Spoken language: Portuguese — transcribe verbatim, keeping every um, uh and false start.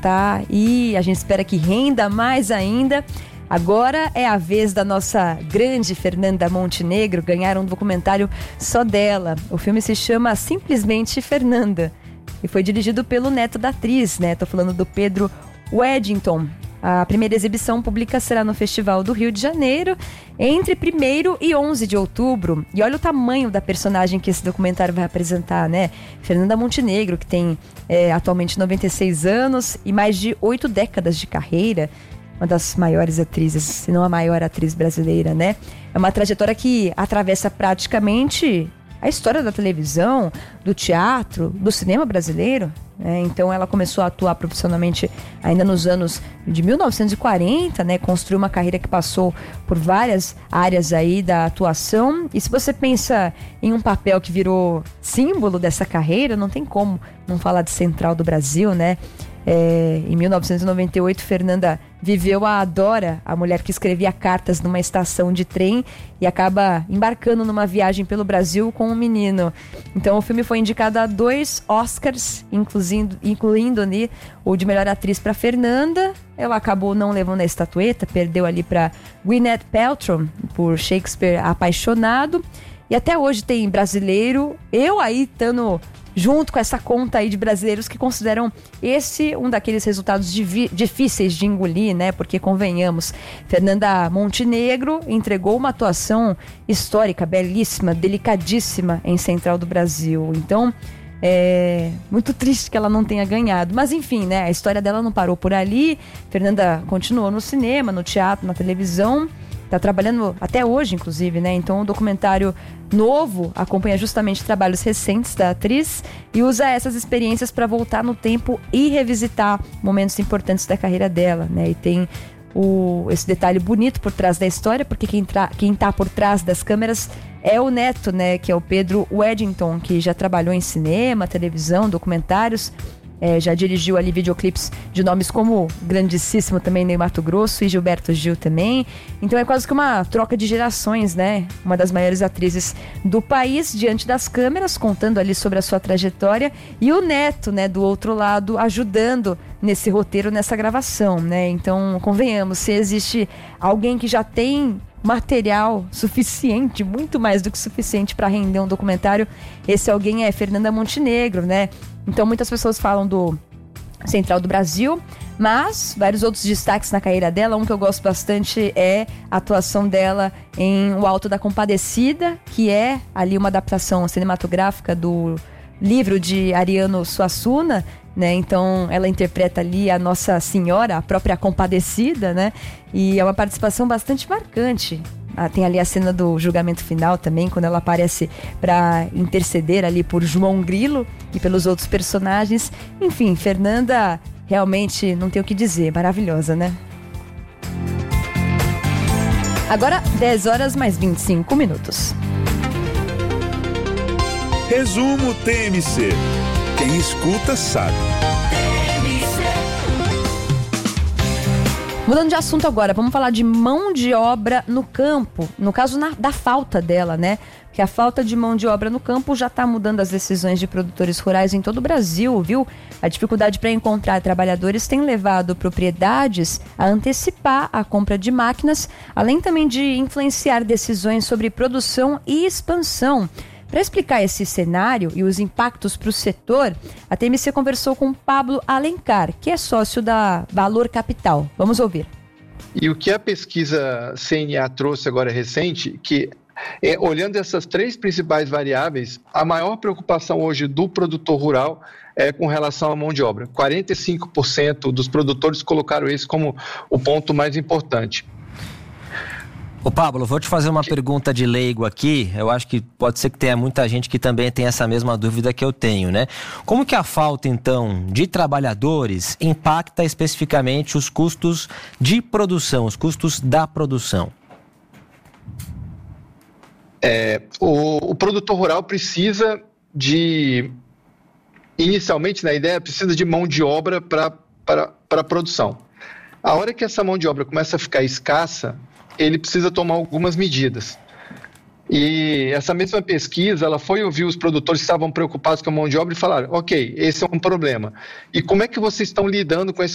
apresentar e a gente espera que renda mais ainda. Agora é a vez da nossa grande Fernanda Montenegro ganhar um documentário só dela. O filme se chama Simplesmente Fernanda e foi dirigido pelo neto da atriz, né? Tô falando do Pedro Weddington. A primeira exibição pública será no Festival do Rio de Janeiro entre primeiro e onze de outubro. E olha o tamanho da personagem que esse documentário vai apresentar, né? Fernanda Montenegro, que tem é, atualmente noventa e seis anos e mais de oito décadas de carreira. Uma das maiores atrizes, se não a maior atriz brasileira, né? É uma trajetória que atravessa praticamente a história da televisão, do teatro, do cinema brasileiro. Né? Então ela começou a atuar profissionalmente ainda nos anos de mil novecentos e quarenta, né? Construiu uma carreira que passou por várias áreas aí da atuação. E se você pensa em um papel que virou símbolo dessa carreira, não tem como não falar de Central do Brasil, né? É, em mil novecentos e noventa e oito, Fernanda viveu a Dora, a mulher que escrevia cartas numa estação de trem e acaba embarcando numa viagem pelo Brasil com um menino. Então o filme foi indicado a dois Oscars, incluindo, incluindo ali o de melhor atriz para Fernanda. Ela acabou não levando a estatueta, perdeu ali para Gwyneth Paltrow por Shakespeare Apaixonado. E até hoje tem brasileiro, eu aí estando junto com essa conta aí de brasileiros que consideram esse um daqueles resultados divi- difíceis de engolir, né? Porque, convenhamos, Fernanda Montenegro entregou uma atuação histórica, belíssima, delicadíssima em Central do Brasil. Então, é muito triste que ela não tenha ganhado. Mas, enfim, né? A história dela não parou por ali. Fernanda continuou no cinema, no teatro, na televisão. Está trabalhando até hoje, inclusive, né? Então o documentário novo acompanha justamente trabalhos recentes da atriz e usa essas experiências para voltar no tempo e revisitar momentos importantes da carreira dela, né? E tem o, esse detalhe bonito por trás da história, porque quem, tra- quem tá por trás das câmeras é o neto, né? Que é o Pedro Weddington, que já trabalhou em cinema, televisão, documentários. É, já dirigiu ali videoclipes de nomes como grandíssimo também Ney Matogrosso e Gilberto Gil também. Então é quase que uma troca de gerações, né? Uma das maiores atrizes do país diante das câmeras, contando ali sobre a sua trajetória, e o neto, né, do outro lado, ajudando nesse roteiro, nessa gravação, né? Então, convenhamos, se existe alguém que já tem material suficiente, muito mais do que suficiente para render um documentário, esse alguém é Fernanda Montenegro, né? Então muitas pessoas falam do Central do Brasil, mas vários outros destaques na carreira dela. Um que eu gosto bastante é a atuação dela em O Alto da Compadecida, que é ali uma adaptação cinematográfica do livro de Ariano Suassuna, né? Então ela interpreta ali a Nossa Senhora, a própria Compadecida, né? E é uma participação bastante marcante. Ah, tem ali a cena do julgamento final também, quando ela aparece para interceder ali por João Grilo e pelos outros personagens. Enfim, Fernanda realmente não tem o que dizer, maravilhosa, né? Agora, dez horas mais vinte e cinco minutos. Resumo T M C. Quem escuta sabe. Mudando de assunto agora, vamos falar de mão de obra no campo. No caso na, da falta dela, né? Porque a falta de mão de obra no campo já está mudando as decisões de produtores rurais em todo o Brasil, viu? A dificuldade para encontrar trabalhadores tem levado propriedades a antecipar a compra de máquinas, além também de influenciar decisões sobre produção e expansão. Para explicar esse cenário e os impactos para o setor, a T M C conversou com Pablo Alencar, que é sócio da Valor Capital. Vamos ouvir. E o que a pesquisa C N A trouxe agora recente, que é, olhando essas três principais variáveis, a maior preocupação hoje do produtor rural é com relação à mão de obra. quarenta e cinco por cento dos produtores colocaram esse como o ponto mais importante. Ô Pablo, vou te fazer uma pergunta de leigo aqui. Eu acho que pode ser que tenha muita gente que também tem essa mesma dúvida que eu tenho, né? Como que a falta, então, de trabalhadores impacta especificamente os custos de produção, os custos da produção? É, o, o produtor rural precisa de, inicialmente, na ideia, precisa de mão de obra para a produção. A hora que essa mão de obra começa a ficar escassa, ele precisa tomar algumas medidas. E essa mesma pesquisa, ela foi ouvir os produtores que estavam preocupados com a mão de obra e falaram, ok, esse é um problema. E como é que vocês estão lidando com esse